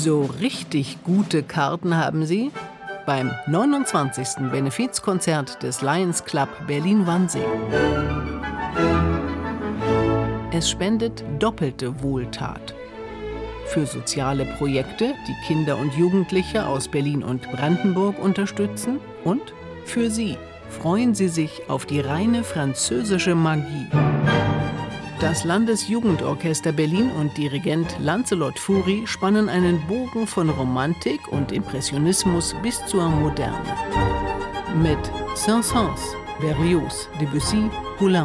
So richtig gute Karten haben Sie beim 29. Benefizkonzert des Lions Club Berlin-Wannsee. Es spendet doppelte Wohltat. Für soziale Projekte, die Kinder und Jugendliche aus Berlin und Brandenburg unterstützen. Und für Sie freuen Sie sich auf die reine französische Magie. Das Landesjugendorchester Berlin und Dirigent Lancelot Fury spannen einen Bogen von Romantik und Impressionismus bis zur Moderne. Mit Saint-Saëns, Berlioz, Debussy, Poulenc.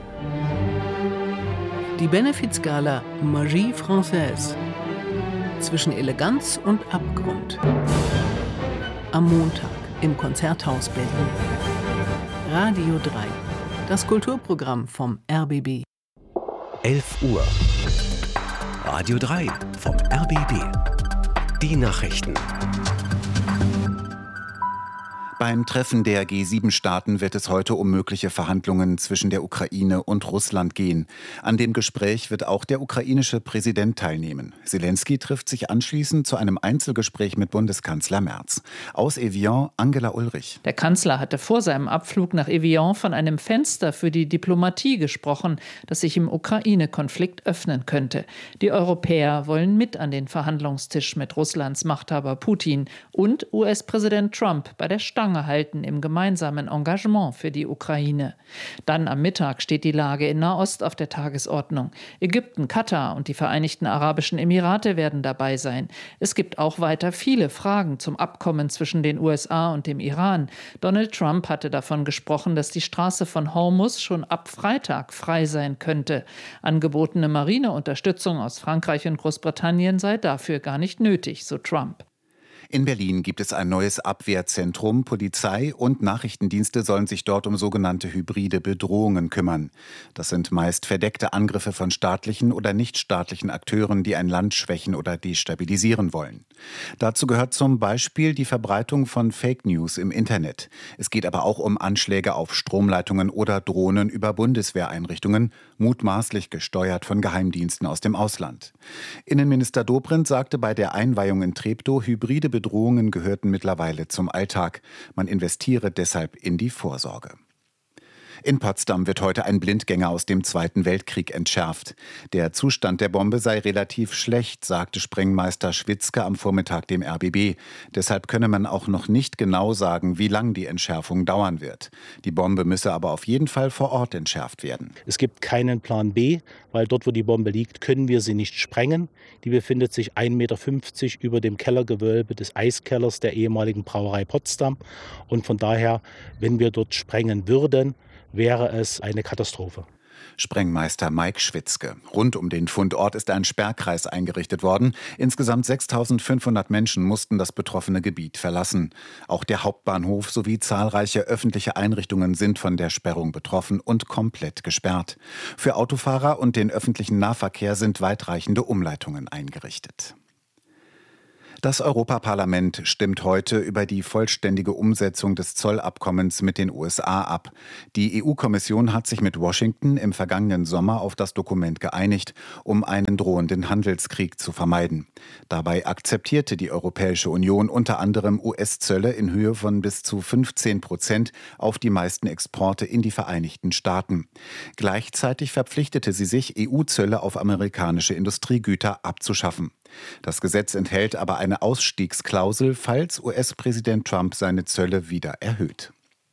Die Benefizgala Magie Française. Zwischen Eleganz und Abgrund. Am Montag im Konzerthaus Berlin. Radio 3. Das Kulturprogramm vom RBB. 11 Uhr. Radio 3 vom RBB. Die Nachrichten. Beim Treffen der G7-Staaten wird es heute um mögliche Verhandlungen zwischen der Ukraine und Russland gehen. An dem Gespräch wird auch der ukrainische Präsident teilnehmen. Selenskyj trifft sich anschließend zu einem Einzelgespräch mit Bundeskanzler Merz. Aus Evian, Angela Ulrich. Der Kanzler hatte vor seinem Abflug nach Evian von einem Fenster für die Diplomatie gesprochen, das sich im Ukraine-Konflikt öffnen könnte. Die Europäer wollen mit an den Verhandlungstisch mit Russlands Machthaber Putin und US-Präsident Trump bei der Stange halten im gemeinsamen Engagement für die Ukraine. Dann am Mittag steht die Lage in Nahost auf der Tagesordnung. Ägypten, Katar und die Vereinigten Arabischen Emirate werden dabei sein. Es gibt auch weiter viele Fragen zum Abkommen zwischen den USA und dem Iran. Donald Trump hatte davon gesprochen, dass die Straße von Hormuz schon ab Freitag frei sein könnte. Angebotene Marineunterstützung aus Frankreich und Großbritannien sei dafür gar nicht nötig, so Trump. In Berlin gibt es ein neues Abwehrzentrum. Polizei und Nachrichtendienste sollen sich dort um sogenannte hybride Bedrohungen kümmern. Das sind meist verdeckte Angriffe von staatlichen oder nichtstaatlichen Akteuren, die ein Land schwächen oder destabilisieren wollen. Dazu gehört zum Beispiel die Verbreitung von Fake News im Internet. Es geht aber auch um Anschläge auf Stromleitungen oder Drohnen über Bundeswehreinrichtungen, mutmaßlich gesteuert von Geheimdiensten aus dem Ausland. Innenminister Dobrindt sagte bei der Einweihung in Treptow, hybride Bedrohungen gehörten mittlerweile zum Alltag. Man investiere deshalb in die Vorsorge. In Potsdam wird heute ein Blindgänger aus dem Zweiten Weltkrieg entschärft. Der Zustand der Bombe sei relativ schlecht, sagte Sprengmeister Schwitzke am Vormittag dem RBB. Deshalb könne man auch noch nicht genau sagen, wie lang die Entschärfung dauern wird. Die Bombe müsse aber auf jeden Fall vor Ort entschärft werden. Es gibt keinen Plan B, weil dort, wo die Bombe liegt, können wir sie nicht sprengen. Die befindet sich 1,50 Meter über dem Kellergewölbe des Eiskellers der ehemaligen Brauerei Potsdam. Und von daher, wenn wir dort sprengen würden, wäre es eine Katastrophe. Sprengmeister Mike Schwitzke. Rund um den Fundort ist ein Sperrkreis eingerichtet worden. Insgesamt 6.500 Menschen mussten das betroffene Gebiet verlassen. Auch der Hauptbahnhof sowie zahlreiche öffentliche Einrichtungen sind von der Sperrung betroffen und komplett gesperrt. Für Autofahrer und den öffentlichen Nahverkehr sind weitreichende Umleitungen eingerichtet. Das Europaparlament stimmt heute über die vollständige Umsetzung des Zollabkommens mit den USA ab. Die EU-Kommission hat sich mit Washington im vergangenen Sommer auf das Dokument geeinigt, um einen drohenden Handelskrieg zu vermeiden. Dabei akzeptierte die Europäische Union unter anderem US-Zölle in Höhe von bis zu 15% auf die meisten Exporte in die Vereinigten Staaten. Gleichzeitig verpflichtete sie sich, EU-Zölle auf amerikanische Industriegüter abzuschaffen. Das Gesetz enthält aber eine Ausstiegsklausel, falls US-Präsident Trump seine Zölle wieder erhöht.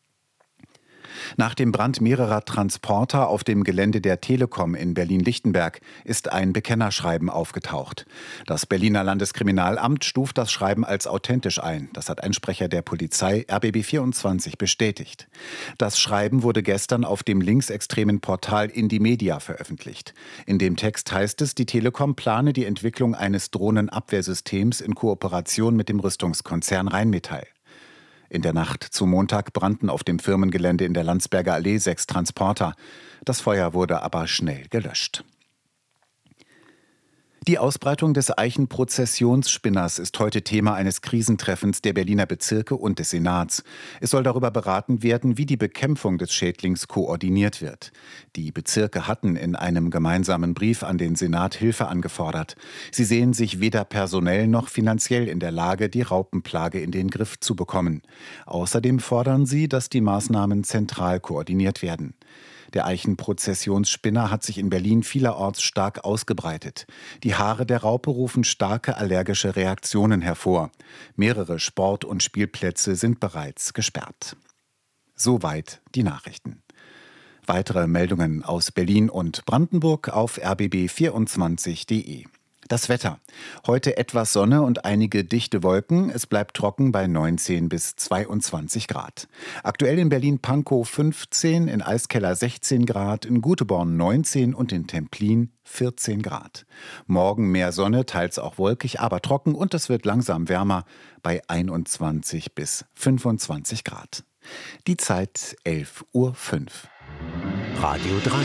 Nach dem Brand mehrerer Transporter auf dem Gelände der Telekom in Berlin-Lichtenberg ist ein Bekennerschreiben aufgetaucht. Das Berliner Landeskriminalamt stuft das Schreiben als authentisch ein. Das hat ein Sprecher der Polizei RBB24 bestätigt. Das Schreiben wurde gestern auf dem linksextremen Portal Indymedia veröffentlicht. In dem Text heißt es, die Telekom plane die Entwicklung eines Drohnenabwehrsystems in Kooperation mit dem Rüstungskonzern Rheinmetall. In der Nacht zu Montag brannten auf dem Firmengelände in der Landsberger Allee 6 Transporter. Das Feuer wurde aber schnell gelöscht. Die Ausbreitung des Eichenprozessionsspinners ist heute Thema eines Krisentreffens der Berliner Bezirke und des Senats. Es soll darüber beraten werden, wie die Bekämpfung des Schädlings koordiniert wird. Die Bezirke hatten in einem gemeinsamen Brief an den Senat Hilfe angefordert. Sie sehen sich weder personell noch finanziell in der Lage, die Raupenplage in den Griff zu bekommen. Außerdem fordern sie, dass die Maßnahmen zentral koordiniert werden. Der Eichenprozessionsspinner hat sich in Berlin vielerorts stark ausgebreitet. Die Haare der Raupe rufen starke allergische Reaktionen hervor. Mehrere Sport- und Spielplätze sind bereits gesperrt. Soweit die Nachrichten. Weitere Meldungen aus Berlin und Brandenburg auf rbb24.de. Das Wetter. Heute etwas Sonne und einige dichte Wolken. Es bleibt trocken bei 19 bis 22 Grad. Aktuell in Berlin-Pankow 15, in Eiskeller 16 Grad, in Guteborn 19 und in Templin 14 Grad. Morgen mehr Sonne, teils auch wolkig, aber trocken und es wird langsam wärmer bei 21 bis 25 Grad. Die Zeit 11:05 Uhr. Radio 3.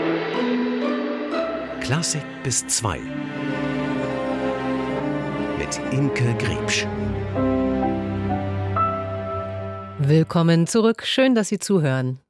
Klassik bis 2. Mit Imke Griebsch. Willkommen zurück. Schön, dass Sie zuhören.